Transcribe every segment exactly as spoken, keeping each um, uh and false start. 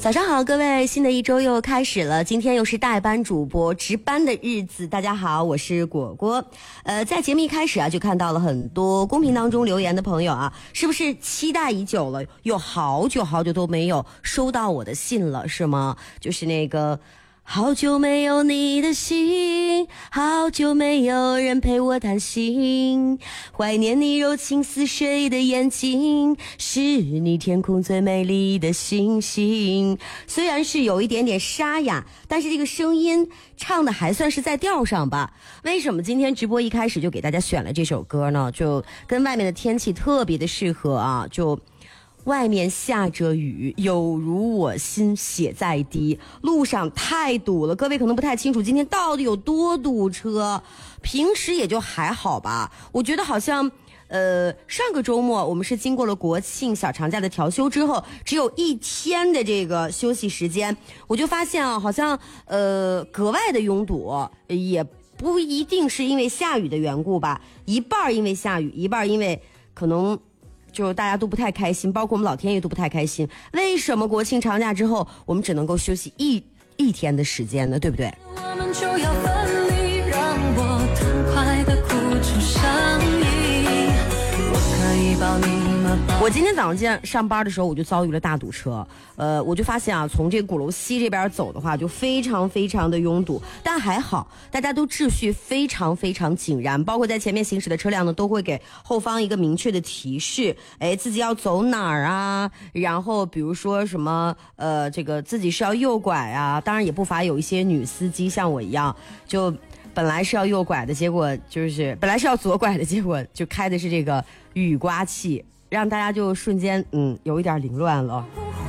早上好，各位，新的一周又开始了，今天又是代班主播值班的日子。大家好，我是果果。呃，在节目一开始啊，就看到了很多公屏当中留言的朋友啊，是不是期待已久了？有好久好久都没有收到我的信了，是吗？就是那个。好久没有你的心，好久没有人陪我谈心，怀念你柔情似水的眼睛，是你天空最美丽的星星。虽然是有一点点沙哑，但是这个声音唱的还算是在调上吧。为什么今天直播一开始就给大家选了这首歌呢？就跟外面的天气特别的适合啊，就外面下着雨，有如我心血在滴，路上太堵了，各位可能不太清楚今天到底有多堵车，平时也就还好吧。我觉得好像呃，上个周末我们是经过了国庆小长假的调休之后，只有一天的这个休息时间，我就发现啊，好像呃格外的拥堵，也不一定是因为下雨的缘故吧，一半因为下雨，一半因为可能就大家都不太开心，包括我们老天爷都不太开心。为什么国庆长假之后我们只能够休息一一天的时间呢？对不对？ 我们就要分离，让我痛快地哭出声音，我可以抱你吗？ 我今天早上见上班的时候，我就遭遇了大堵车。呃，我就发现啊，从这个鼓楼西这边走的话，就非常非常的拥堵。但还好，大家都秩序非常非常井然，包括在前面行驶的车辆呢，都会给后方一个明确的提示，哎，自己要走哪儿啊？然后比如说什么，呃，这个自己是要右拐啊。当然也不乏有一些女司机像我一样，就本来是要右拐的，结果就是本来是要左拐的，结果就开的是这个雨刮器。让大家就瞬间嗯有一点凌乱了。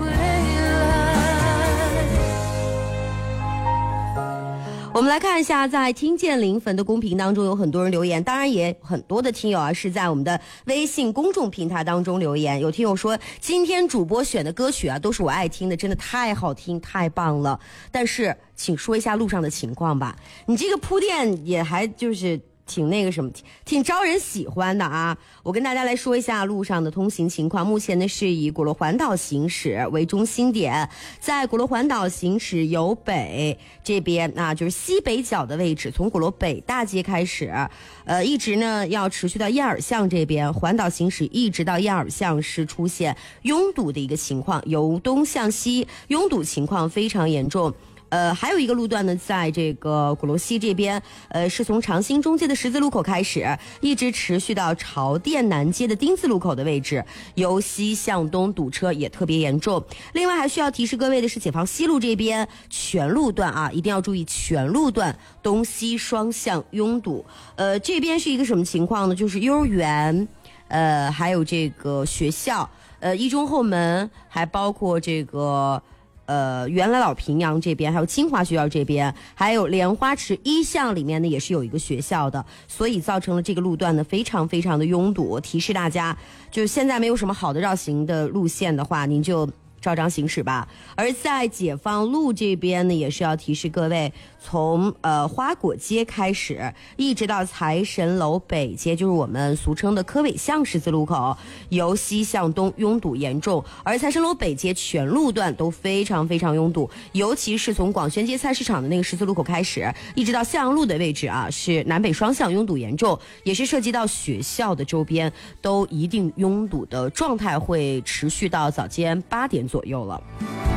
我们来看一下，在听见灵魂的公屏当中有很多人留言，当然也很多的听友啊是在我们的微信公众平台当中留言。有听友说今天主播选的歌曲啊都是我爱听的，真的太好听太棒了，但是请说一下路上的情况吧。你这个铺垫也还就是挺那个什么，挺招人喜欢的啊！我跟大家来说一下路上的通行情况。目前呢是以鼓楼环岛行驶为中心点，在鼓楼环岛行驶由北这边啊，就是西北角的位置，从鼓楼北大街开始，呃，一直呢要持续到燕尔巷这边，环岛行驶一直到燕尔巷是出现拥堵的一个情况，由东向西拥堵情况非常严重。呃，还有一个路段呢，在这个鼓楼西这边，呃，是从长兴中街的十字路口开始，一直持续到朝店南街的丁字路口的位置，由西向东堵车也特别严重。另外还需要提示各位的是，解放西路这边全路段啊，一定要注意全路段东西双向拥堵。呃，这边是一个什么情况呢？就是幼儿园，呃，还有这个学校，呃，一中后门，还包括这个。呃，原来老平阳这边，还有清华学校这边，还有莲花池一巷里面呢，也是有一个学校的，所以造成了这个路段呢非常非常的拥堵。提示大家，就现在没有什么好的绕行的路线的话，您就照常行驶吧。而在解放路这边呢，也是要提示各位，从呃花果街开始，一直到财神楼北街，就是我们俗称的科伟巷十字路口，由西向东拥堵严重。而财神楼北街全路段都非常非常拥堵，尤其是从广宣街菜市场的那个十字路口开始，一直到向阳路的位置啊，是南北双向拥堵严重，也是涉及到学校的周边，都一定拥堵的状态会持续到早间八点左右了。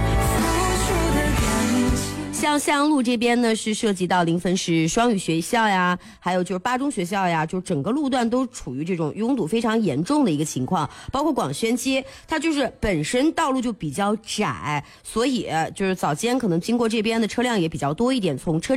像向阳路这边呢，是涉及到临汾市双语学校呀，还有就是八中学校呀，就整个路段都处于这种拥堵非常严重的一个情况。包括广宣街，它就是本身道路就比较窄，所以就是早间可能经过这边的车辆也比较多一点，从车